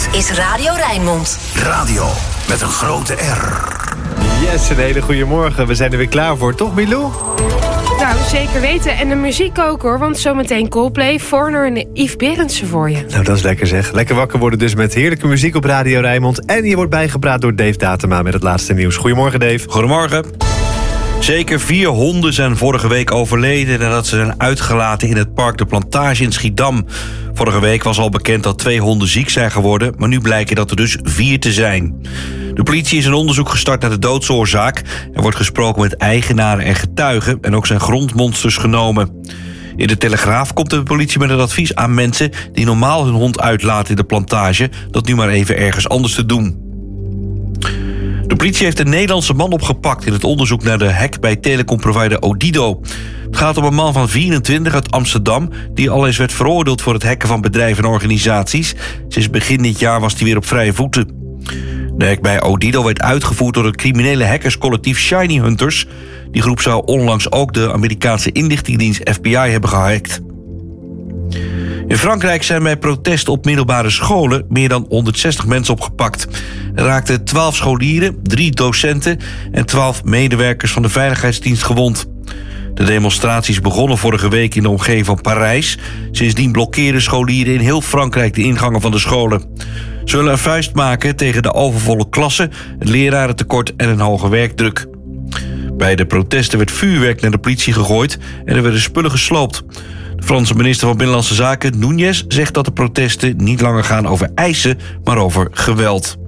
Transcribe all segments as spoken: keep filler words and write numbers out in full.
Dit is Radio Rijnmond. Radio met een grote R. Yes, een hele goede morgen. We zijn er weer klaar voor, toch Milou? Nou, zeker weten. En de muziek ook hoor, want zometeen Coldplay, Foreigner en Yves Berendsen voor je. Nou, dat is lekker zeg. Lekker wakker worden dus met heerlijke muziek op Radio Rijnmond. En je wordt bijgepraat door Dave Datema met het laatste nieuws. Goedemorgen Dave. Goedemorgen. Zeker vier honden zijn vorige week overleden nadat ze zijn uitgelaten in het park De Plantage in Schiedam. Vorige week was al bekend dat twee honden ziek zijn geworden, maar nu blijken dat er dus vier te zijn. De politie is een onderzoek gestart naar de doodsoorzaak. Er wordt gesproken met eigenaren en getuigen en ook zijn grondmonsters genomen. In de Telegraaf komt de politie met een advies aan mensen die normaal hun hond uitlaten in de Plantage, dat nu maar even ergens anders te doen. De politie heeft een Nederlandse man opgepakt in het onderzoek naar de hack bij telecomprovider Odido. Het gaat om een man van vierentwintig uit Amsterdam die al eens werd veroordeeld voor het hacken van bedrijven en organisaties. Sinds begin dit jaar was hij weer op vrije voeten. De hack bij Odido werd uitgevoerd door het criminele hackerscollectief Shiny Hunters. Die groep zou onlangs ook de Amerikaanse inlichtingendienst F B I hebben gehackt. In Frankrijk zijn bij protesten op middelbare scholen meer dan honderdzestig mensen opgepakt. Er raakten twaalf scholieren, drie docenten en twaalf medewerkers van de veiligheidsdienst gewond. De demonstraties begonnen vorige week in de omgeving van Parijs. Sindsdien blokkeren scholieren in heel Frankrijk de ingangen van de scholen. Ze willen een vuist maken tegen de overvolle klassen, het lerarentekort en een hoge werkdruk. Bij de protesten werd vuurwerk naar de politie gegooid en er werden spullen gesloopt. De Franse minister van Binnenlandse Zaken, Núñez, zegt dat de protesten niet langer gaan over eisen, maar over geweld.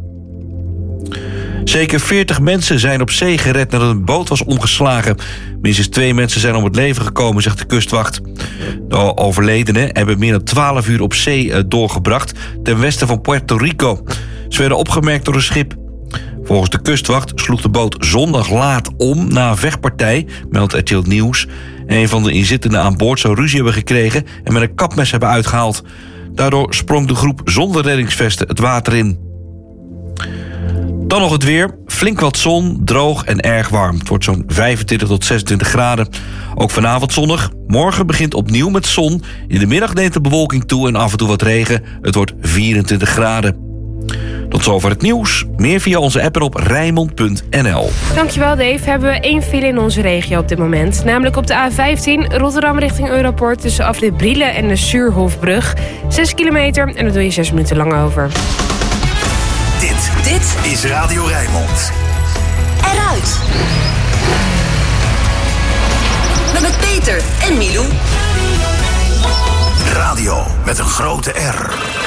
Zeker veertig mensen zijn op zee gered nadat een boot was omgeslagen. Minstens twee mensen zijn om het leven gekomen, zegt de kustwacht. De overledenen hebben meer dan twaalf uur op zee doorgebracht ten westen van Puerto Rico. Ze werden opgemerkt door een schip. Volgens de kustwacht sloeg de boot zondag laat om na een vechtpartij, meldt R T L Nieuws. Een van de inzittenden aan boord zou ruzie hebben gekregen en met een kapmes hebben uitgehaald. Daardoor sprong de groep zonder reddingsvesten het water in. Dan nog het weer. Flink wat zon, droog en erg warm. Het wordt zo'n vijfentwintig tot zesentwintig graden. Ook vanavond zonnig. Morgen begint opnieuw met zon. In de middag neemt de bewolking toe en af en toe wat regen. Het wordt vierentwintig graden. Tot zover het nieuws. Meer via onze app en op rijnmond punt n l. Dankjewel Dave. Hebben we één file in onze regio op dit moment. Namelijk op de A vijftien Rotterdam richting Europoort tussen afrit Brielen en de Suurhofbrug. Zes kilometer en daar doe je zes minuten lang over. Dit, dit is Radio Rijnmond. Eruit. Met Peter en Milou. Radio met een grote R.